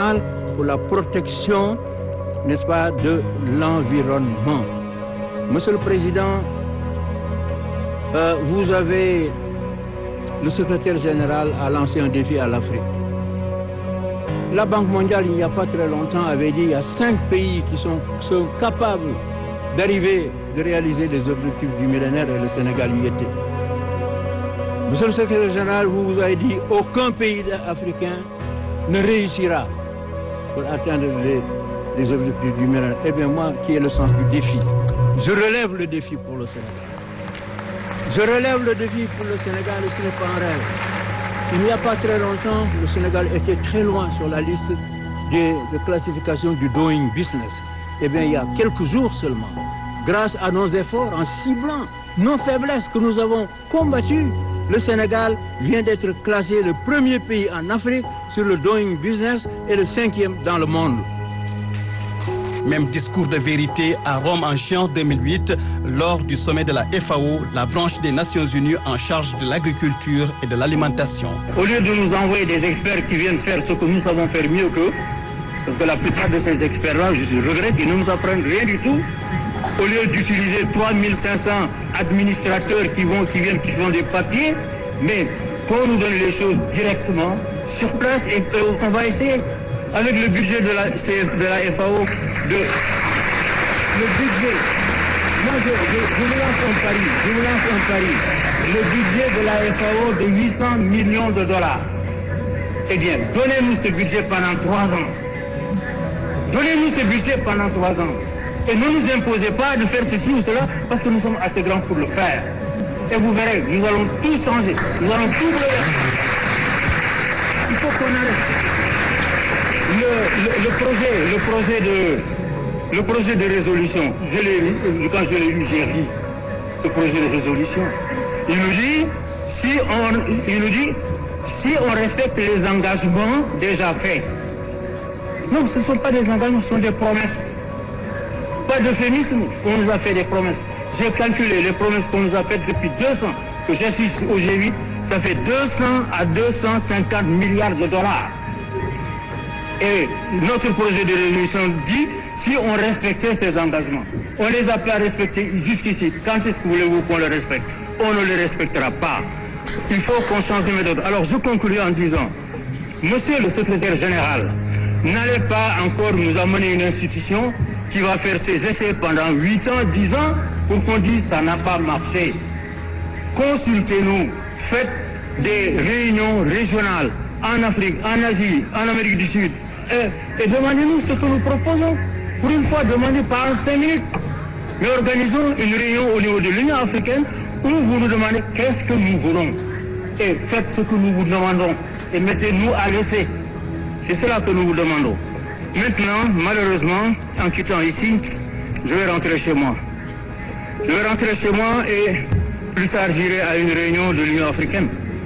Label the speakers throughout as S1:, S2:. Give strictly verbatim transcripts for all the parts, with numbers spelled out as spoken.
S1: national pour la protection, n'est-ce pas, de l'environnement. Monsieur le Président, euh, vous avez, le secrétaire général a lancé un défi à l'Afrique. La Banque mondiale, il n'y a pas très longtemps, avait dit qu'il y a cinq pays qui sont, sont capables d'arriver, de réaliser les objectifs du millénaire et le Sénégal y était. Monsieur le secrétaire général, vous vous avez dit aucun pays africain ne réussira pour atteindre les, les objectifs du millénaire. Eh bien moi, qui est le sens du défi, je relève le défi pour le Sénégal. Je relève le défi pour le Sénégal et ce n'est pas un rêve. Il n'y a pas très longtemps, le Sénégal était très loin sur la liste de, de classification du Doing Business. Eh bien, il y a quelques jours seulement, grâce à nos efforts en ciblant nos faiblesses que nous avons combattues, le Sénégal vient d'être classé le premier pays en Afrique sur le Doing Business et le cinquième dans le monde.
S2: Même discours de vérité à Rome en juin deux mille huit, lors du sommet de la F A O, la branche des Nations Unies en charge de l'agriculture et de l'alimentation.
S3: Au lieu de nous envoyer des experts qui viennent faire ce que nous savons faire mieux qu'eux, parce que la plupart de ces experts-là, je regrette, ils ne nous apprennent rien du tout. Au lieu d'utiliser trois mille cinq cents administrateurs qui, vont, qui viennent, qui font des papiers, mais qu'on nous donne les choses directement, sur place, et qu'on va essayer. Avec le budget de la, C F, de la F A O, de, le budget, moi je, je, je vous lance un pari, je vous lance un pari, le budget de la F A O de huit cents millions de dollars. Eh bien, donnez-nous ce budget pendant trois ans. Donnez-nous ce budget pendant trois ans. Et ne nous imposez pas de faire ceci ou cela parce que nous sommes assez grands pour le faire. Et vous verrez, nous allons tout changer, nous allons tout bouleverser. Il faut qu'on arrête. Le, le, le, projet, le, projet de, le projet de résolution, je l'ai, quand je l'ai lu, j'ai ri, ce projet de résolution. Il nous dit, si on, il nous dit, si on respecte les engagements déjà faits. Non, ce ne sont pas des engagements, ce sont des promesses. Pas d'euphémisme, on nous a fait des promesses. J'ai calculé les promesses qu'on nous a faites depuis deux ans, que j'assiste au G huit, ça fait deux cents à deux cent cinquante milliards de dollars. Et notre projet de résolution dit, si on respectait ces engagements, on les a pas respectés jusqu'ici. Quand est-ce que voulez-vous qu'on les respecte? On ne les respectera pas. Il faut qu'on change de méthode. Alors je conclue en disant, monsieur le secrétaire général, n'allez pas encore nous amener une institution qui va faire ses essais pendant huit ans, dix ans, pour qu'on dise ça n'a pas marché. Consultez-nous, faites des réunions régionales en Afrique, en Asie, en Amérique du Sud, et, et demandez-nous ce que nous proposons. Pour une fois, demandez pas en cinq minutes, mais organisons une réunion au niveau de l'Union africaine où vous nous demandez qu'est-ce que nous voulons. Et faites ce que nous vous demandons et mettez-nous à l'essai. C'est cela que nous vous demandons. Maintenant, malheureusement, en quittant ici, je vais rentrer chez moi. Je vais rentrer chez moi et plus tard j'irai à une réunion de l'Union africaine.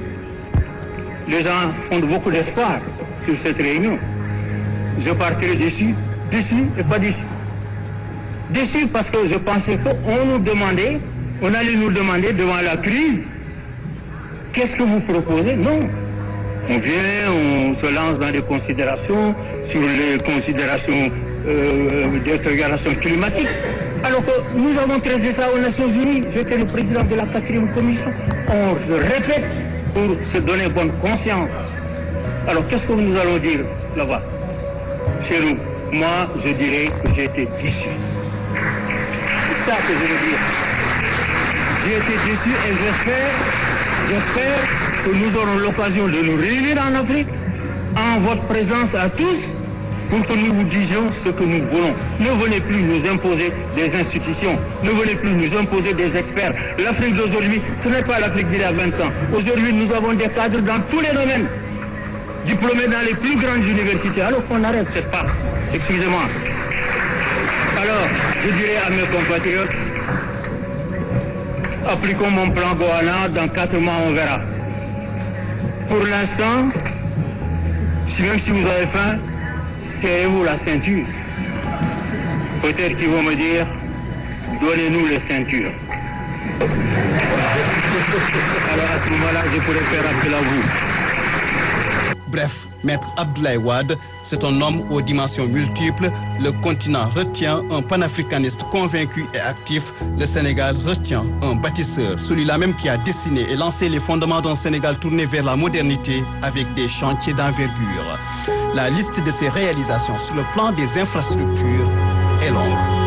S3: Les gens font beaucoup d'espoir sur cette réunion. Je partirai déçu, déçu et pas déçu. Déçu parce que je pensais qu'on nous demandait, on allait nous demander devant la crise, qu'est-ce que vous proposez? Non. On vient, on se lance dans des considérations sur les considérations euh, d'intégration climatique. Alors que nous avons traité ça aux Nations Unies. J'étais le président de la quatrième commission. On se répète pour se donner bonne conscience. Alors qu'est-ce que nous allons dire là-bas? Chez nous, moi je dirais que j'ai été déçu. C'est ça que je veux dire. J'ai été déçu et j'espère, j'espère que nous aurons l'occasion de nous réunir en Afrique, en votre présence à tous, pour que nous vous disions ce que nous voulons. Ne venez plus nous imposer des institutions, ne venez plus nous imposer des experts. L'Afrique d'aujourd'hui, ce n'est pas l'Afrique d'il y a vingt ans. Aujourd'hui, nous avons des cadres dans tous les domaines, diplômés dans les plus grandes universités. Alors qu'on arrête cette farce, excusez-moi. Alors, je dirais à mes compatriotes, appliquons mon plan Goana, dans quatre mois on verra. Pour l'instant, si même si vous avez faim, serrez-vous la ceinture. Peut-être qu'ils vont me dire, donnez-nous les ceintures. Alors à ce moment-là, je pourrais faire appel à vous.
S2: Bref, Maître Abdoulaye Wade, c'est un homme aux dimensions multiples. Le continent retient un panafricaniste convaincu et actif. Le Sénégal retient un bâtisseur, celui-là même qui a dessiné et lancé les fondements d'un Sénégal tourné vers la modernité avec des chantiers d'envergure. La liste de ses réalisations sur le plan des infrastructures est longue.